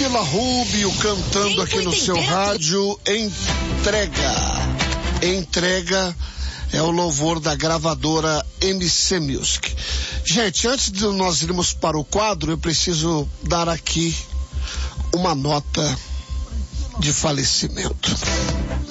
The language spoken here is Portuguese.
Vila Rubio cantando aqui no seu rádio. Entrega é o louvor da gravadora MC Music. Gente, antes de nós irmos para o quadro, eu preciso dar aqui uma nota de falecimento.